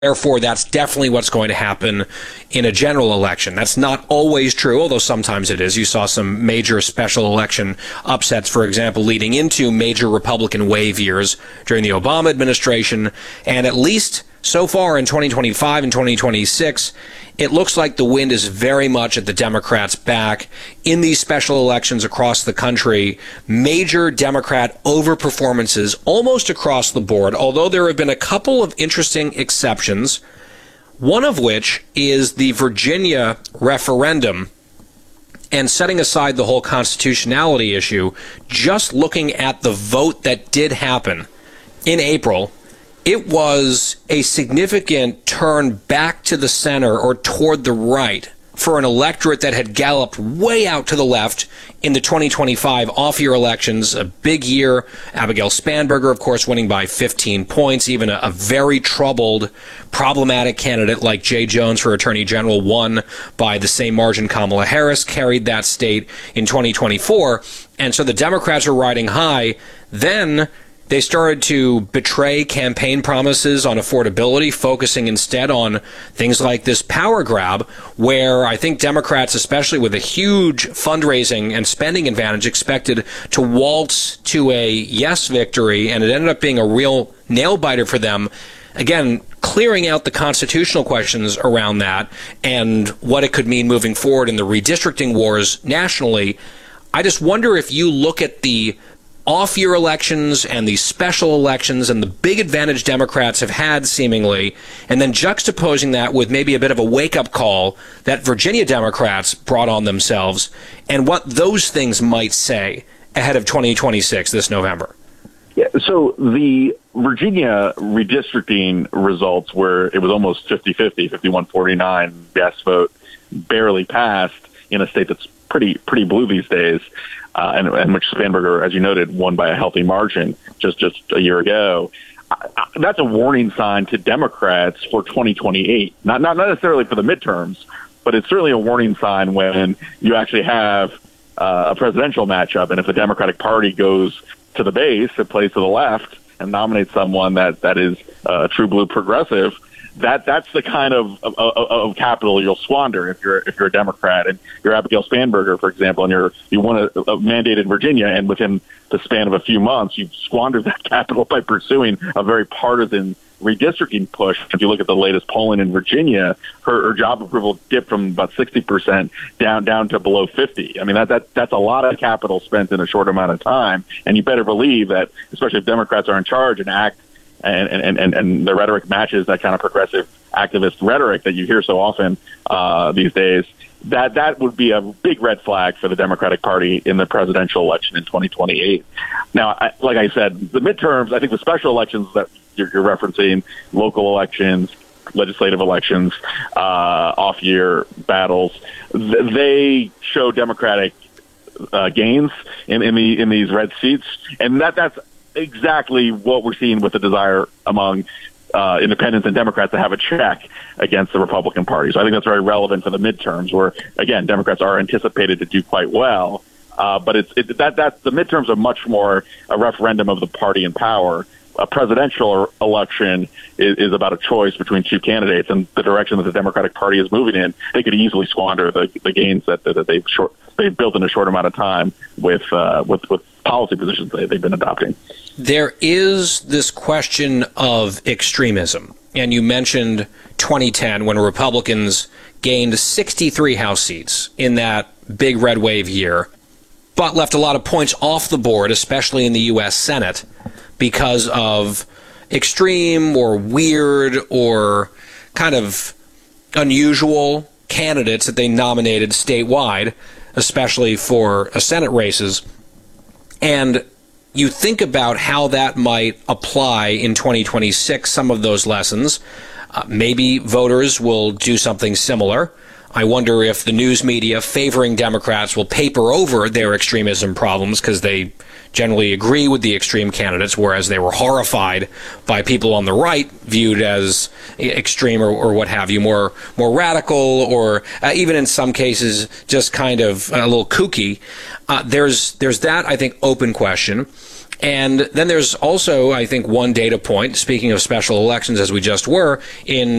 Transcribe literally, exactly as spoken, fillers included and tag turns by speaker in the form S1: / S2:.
S1: Therefore, that's definitely what's going to happen in a general election. That's not always true, although sometimes it is. You saw some major special election upsets, for example, leading into major Republican wave years during the Obama administration. And at least so far in twenty twenty-five and twenty twenty-six, it looks like the wind is very much at the Democrats' back in these special elections across the country. Major Democrat overperformances almost across the board, although there have been a couple of interesting exceptions, one of which is the Virginia referendum. And setting aside the whole constitutionality issue, just looking at the vote that did happen in April, it was a significant turn back to the center or toward the right for an electorate that had galloped way out to the left in the twenty twenty-five off-year elections. A big year. Abigail Spanberger, of course, winning by fifteen points. Even a, a very troubled, problematic candidate like Jay Jones for Attorney General won by the same margin Kamala Harris carried that state in twenty twenty-four. And so the Democrats are riding high. Then they started to betray campaign promises on affordability, focusing instead on things like this power grab, where I think Democrats, especially with a huge fundraising and spending advantage, expected to waltz to a yes victory, and it ended up being a real nail-biter for them. Again, clearing out the constitutional questions around that and what it could mean moving forward in the redistricting wars nationally. I just wonder if you look at the off-year elections and the special elections and the big advantage Democrats have had seemingly, and then juxtaposing that with maybe a bit of a wake-up call that Virginia Democrats brought on themselves, and what those things might say ahead of twenty twenty-six this November.
S2: Yeah, so the Virginia redistricting results where it was almost fifty-fifty, fifty-one forty-nine yes vote, barely passed in a state that's pretty pretty blue these days. Uh, and, and which Spanberger, as you noted, won by a healthy margin just, just a year ago. I, I, that's a warning sign to Democrats for twenty twenty-eight. Not, not necessarily for the midterms, but it's certainly a warning sign when you actually have uh, a presidential matchup. And if the Democratic Party goes to the base, it plays to the left, and nominates someone that, that is a true blue progressive, that that's the kind of, of, of capital you'll squander if you're if you're a Democrat and you're Abigail Spanberger, for example, and you're you won a, a mandate in Virginia, and within the span of a few months, you've squandered that capital by pursuing a very partisan redistricting push. If you look at the latest polling in Virginia, her, her job approval dipped from about sixty percent down down to below fifty. I mean, that, that that's a lot of capital spent in a short amount of time, and you better believe that, especially if Democrats are in charge and act And, and, and, and the rhetoric matches that kind of progressive activist rhetoric that you hear so often uh, these days, that that would be a big red flag for the Democratic Party in the presidential election in twenty twenty-eight. Now, I, like I said, the midterms, I think the special elections that you're, you're referencing, local elections, legislative elections, uh, off-year battles, th- they show Democratic uh, gains in, in, the, in these red seats, and that that's exactly what we're seeing with the desire among uh, independents and Democrats to have a check against the Republican Party. So I think that's very relevant for the midterms, where, again, Democrats are anticipated to do quite well. Uh, but it's it, that that the midterms are much more a referendum of the party in power. A presidential election is, is about a choice between two candidates, and the direction that the Democratic Party is moving in, they could easily squander the, the gains that, that they've short they've built in a short amount of time with uh, with with policy positions they, they've been adopting.
S1: There is this question of extremism, and you mentioned twenty ten when Republicans gained sixty-three House seats in that big red wave year, but left a lot of points off the board, especially in the U S Senate, because of extreme or weird or kind of unusual candidates that they nominated statewide, especially for uh, Senate races. And you think about how that might apply in twenty twenty-six, some of those lessons. Uh, maybe voters will do something similar. I wonder if the news media favoring Democrats will paper over their extremism problems because they generally agree with the extreme candidates, whereas they were horrified by people on the right viewed as extreme or, or what have you, more more radical, or uh, even in some cases just kind of a little kooky. Uh, there's there's that, I think, open question. And then there's also, I think, one data point, speaking of special elections as we just were, in